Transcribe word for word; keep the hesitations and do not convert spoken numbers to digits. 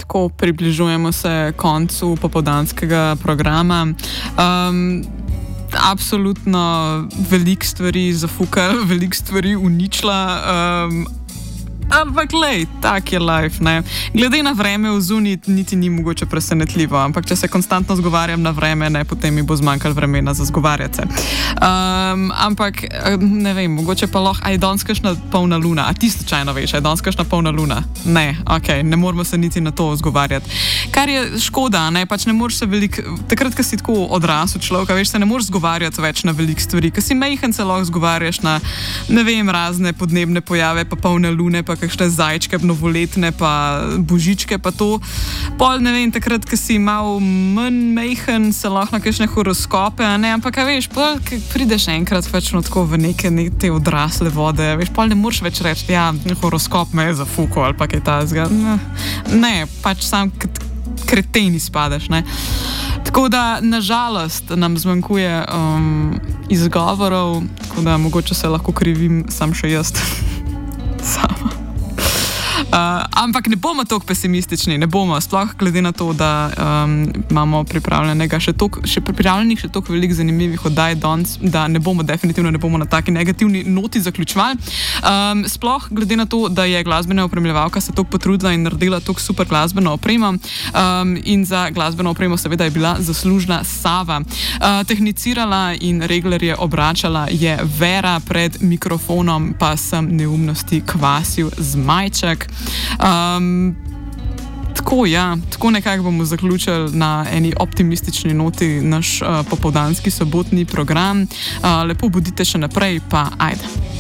Tako, približujemo se koncu popoldanskega programa. Um, absolutno veliko stvari zafukali, veliko stvari uničila. Um, Ampak, lej, tak je life, ne. Glede na vreme v zuniji niti ni mogoče presenetljivo, ampak če se konstantno zgovarjam na vreme, ne, potem mi bo zmanjkalo vremena za zgovarjati se. Um, ampak, ne vem, mogoče pa lahko, a je danes kakšna polna luna? A ti slučajno veš, a je danes kakšna polna luna? Ne, okej, okay, ne moramo se niti na to zgovarjati. Kar je škoda, ne, pač ne moreš se veliko, takrat, ko si tako odrasel človek, veš, se ne moreš zgovarjati več na veliko stvari, ko si majhen, se lahko zgovarjaš na, ne vem, razne podnebne pojave, pa polne lune, pa kakšne zajčke, novoletne, pa božičke, pa to. Pol, ne vem, takrat, ko si mal manj mejhen, se lahko na kakšne horoskope, a ne, ampak, a veš, pol, ko prideš enkrat več no tako v neke ne, te odrasle vode, veš, pol ne moreš več reči, ja, horoskop me je zafukal, ali pa kaj tazga. Ne, pač sam kreten izpadeš, ne. Tako da, nažalost, nam zmanjkuje um, izgovorov, tako da mogoče se lahko krivim sam še jaz. Sama. Uh, ampak ne bomo toliko pesimistični, ne bomo, sploh glede na to, da um, imamo pripravljenega še toliko, še pripravljenih še toliko veliko zanimivih oddaj danes, da ne bomo definitivno ne bomo na taki negativni noti zaključevali. Um, sploh glede na to, da je glasbena opremljevalka se toliko potrudila in naredila toliko super glasbeno opremo um, in za glasbeno opremo seveda je bila zaslužna Sava. Uh, tehnicirala in reglerje obračala je Vera, pred mikrofonom pa sem neumnosti kvasil Zmajček. Um, tako, ja, tako nekako bomo zaključili na eni optimistični noti naš uh, popoldanski sobotni program. Uh, lepo bodite še naprej, pa ajde.